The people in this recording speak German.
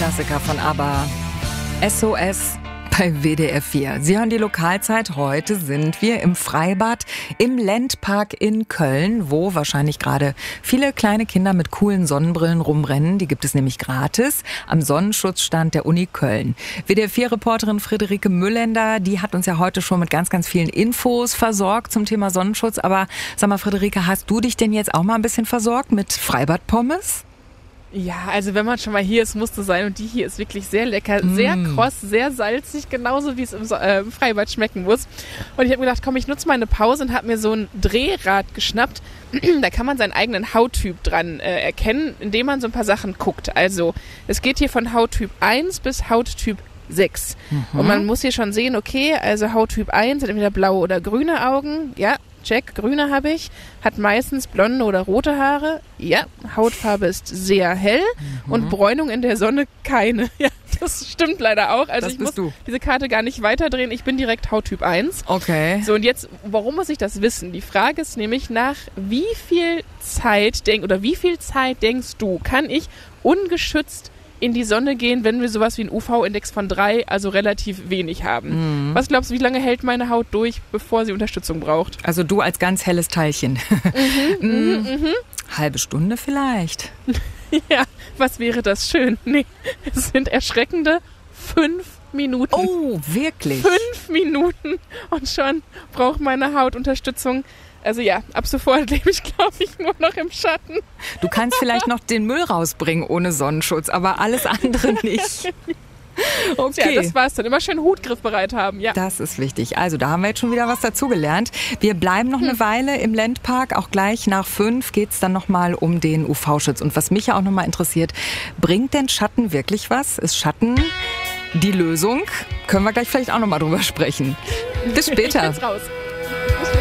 Klassiker von ABBA. SOS bei WDR 4. Sie hören die Lokalzeit. Heute sind wir im Freibad im Ländpark in Köln, wo wahrscheinlich gerade viele kleine Kinder mit coolen Sonnenbrillen rumrennen. Die gibt es nämlich gratis am Sonnenschutzstand der Uni Köln. WDR 4-Reporterin Friederike Müllender, die hat uns ja heute schon mit ganz, ganz vielen Infos versorgt zum Thema Sonnenschutz. Aber sag mal, Friederike, hast du dich denn jetzt auch mal ein bisschen versorgt mit Freibadpommes? Ja, also wenn man schon mal hier ist, muss es sein. Und die hier ist wirklich sehr lecker, sehr kross, sehr salzig, genauso wie es im Freibad schmecken muss. Und ich habe mir gedacht, komm, ich nutze mal eine Pause und habe mir so ein Drehrad geschnappt. Da kann man seinen eigenen Hauttyp dran erkennen, indem man so ein paar Sachen guckt. Also es geht hier von Hauttyp 1 bis Hauttyp 6. Und man muss hier schon sehen, okay, also Hauttyp 1 hat entweder blaue oder grüne Augen. Ja, check, grüne habe ich. Hat meistens blonde oder rote Haare. Ja, Hautfarbe ist sehr hell. Und Bräunung in der Sonne keine. Ja, das stimmt leider auch. Also ich muss diese Karte gar nicht weiterdrehen. Ich bin direkt Hauttyp 1. Okay. So, und jetzt, warum muss ich das wissen? Die Frage ist nämlich, nach wie viel Zeit denkst du, kann ich ungeschützt in die Sonne gehen, wenn wir sowas wie einen UV-Index von 3, also relativ wenig haben? Was glaubst du, wie lange hält meine Haut durch, bevor sie Unterstützung braucht? Also du als ganz helles Teilchen. Halbe Stunde vielleicht. Ja, was wäre das schön? Nee, es sind erschreckende 5 Minuten. Oh, wirklich? 5 Minuten und schon braucht meine Haut Unterstützung. Also ja, ab sofort lebe ich, glaube ich, nur noch im Schatten. Du kannst vielleicht noch den Müll rausbringen ohne Sonnenschutz, aber alles andere nicht. Okay. Ja, das war's dann. Immer schön Hutgriff bereit haben, ja. Das ist wichtig. Also da haben wir jetzt schon wieder was dazugelernt. Wir bleiben noch eine Weile im Ländpark. Auch gleich nach 5 geht's dann nochmal um den UV-Schutz. Und was mich ja auch nochmal interessiert, bringt denn Schatten wirklich was? Ist Schatten die Lösung? Können wir gleich vielleicht auch nochmal drüber sprechen. Bis später. Ich bin's raus.